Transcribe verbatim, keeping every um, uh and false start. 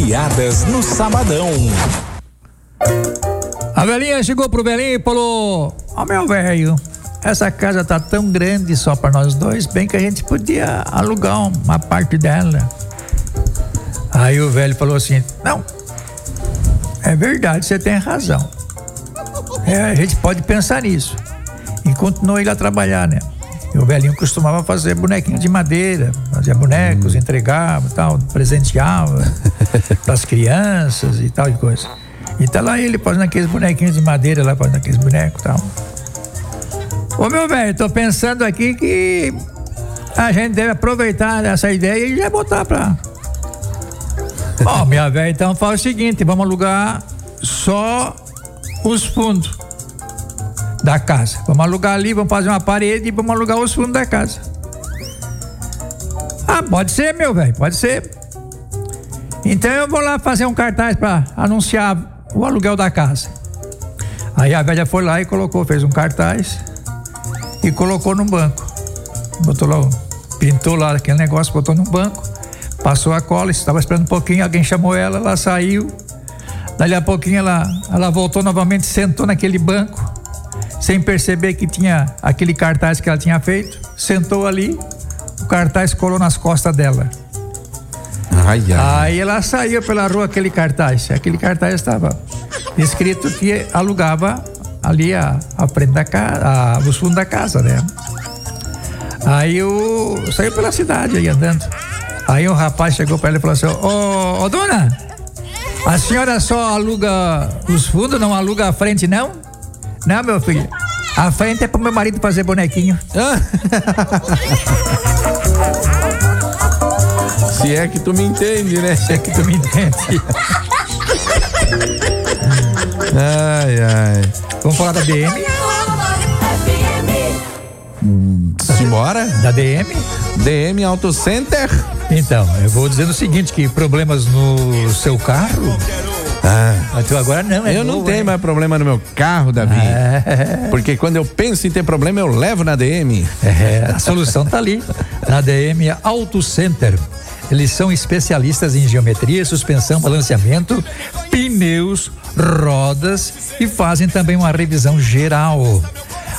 Piadas no Sabadão. A velhinha chegou pro velhinho e falou: ó, meu velho, essa casa tá tão grande só pra nós dois, bem que a gente podia alugar uma parte dela. Aí o velho falou assim: não, é verdade, você tem razão. É, a gente pode pensar nisso. E continuou ele a trabalhar, né? E o velhinho costumava fazer bonequinho de madeira, fazia bonecos, hum. entregava e tal, presenteava pras crianças e tal e coisa. E tá lá ele fazendo aqueles bonequinhos de madeira, lá fazendo aqueles bonecos e tal. Ô meu velho, tô pensando aqui que a gente deve aproveitar essa ideia e já botar pra... Ó, minha velha, então faz o seguinte, vamos alugar só os fundos da casa. Vamos alugar ali, vamos fazer uma parede e vamos alugar os fundos da casa. Ah, pode ser, meu velho, pode ser. Então eu vou lá fazer um cartaz pra anunciar o aluguel da casa. Aí a velha foi lá e colocou, fez um cartaz e colocou no banco. Botou lá, pintou lá aquele negócio, botou no banco, passou a cola, estava esperando um pouquinho, alguém chamou ela, ela saiu. Dali a pouquinho ela, ela voltou novamente, sentou naquele banco, sem perceber que tinha aquele cartaz que ela tinha feito, sentou ali, o cartaz colou nas costas dela. Ai, ai. Aí ela saiu pela rua, aquele cartaz, aquele cartaz estava escrito que alugava ali a, a frente da casa, os fundos da casa, né? Aí o saiu pela cidade aí andando. Aí o rapaz chegou para ela e falou assim: ô, ô dona, a senhora só aluga os fundos, não aluga a frente, não? Não, meu filho, a frente é pro meu marido fazer bonequinho. Se é que tu me entende, né? Se é que tu me entende. Ai, ai. Vamos falar da D M? Hum, simbora? Da D M? D M Auto Center? Então, eu vou dizendo o seguinte, que problemas no seu carro... Ah, mas tu agora não, é eu boa, não tenho hein? mais problema no meu carro, Davi. É. Porque quando eu penso em ter problema, eu levo na D M. É, a solução tá ali, na D M Auto Center. Eles são especialistas em geometria, suspensão, balanceamento, pneus, rodas e fazem também uma revisão geral.